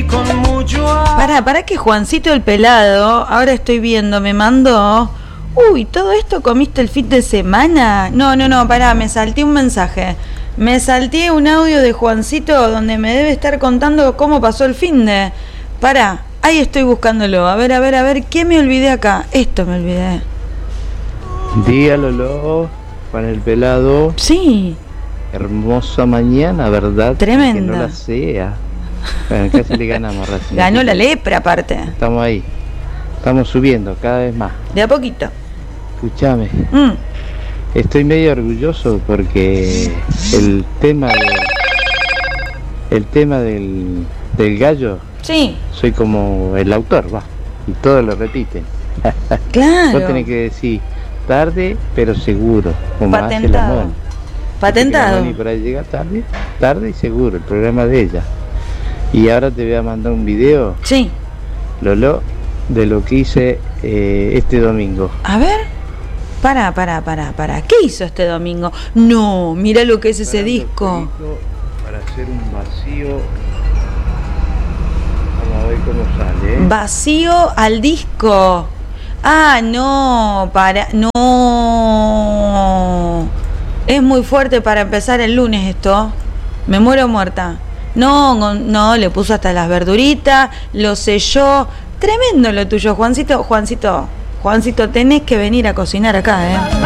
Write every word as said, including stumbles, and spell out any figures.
y con mucho amor. Pará, pará que Juancito el pelado, ahora estoy viendo, me mandó. Uy, ¿todo esto comiste el fin de semana? No, no, no, pará, me salté un mensaje. Me salté un audio de Juancito donde me debe estar contando cómo pasó el fin de... Pará, ahí estoy buscándolo. A ver, a ver, a ver, ¿qué me olvidé acá? Esto me olvidé. Día Lolo, Juan el pelado. Sí. Hermosa mañana, ¿verdad? Tremenda. Que no la sea. Bueno, casi le ganamos recién. Ganó la lepra aparte. Estamos ahí. Estamos subiendo cada vez más. De a poquito. Escúchame. Mm. Estoy medio orgulloso porque el tema de, el tema del, del gallo. Sí. Soy como el autor, va. Y todo lo repiten. Claro. Vos tenés que decir tarde, pero seguro. Como Patentado. hace la Moni. Patentado. La Moni por ahí llega tarde, tarde y seguro. El programa de ella. Y ahora te voy a mandar un video. Sí. Lolo, de lo que hice eh, este domingo. A ver. Pará, pará, pará, pará. ¿Qué hizo este domingo? No, mira lo que es ese disco. Para hacer un vacío. Vamos a ver cómo sale, ¿eh? Vacío al disco. Ah, no, para, no. Es muy fuerte para empezar el lunes esto. Me muero muerta. No, no, le puso hasta las verduritas, lo selló. Tremendo lo tuyo, Juancito. Juancito, Juancito, tenés que venir a cocinar acá, ¿eh?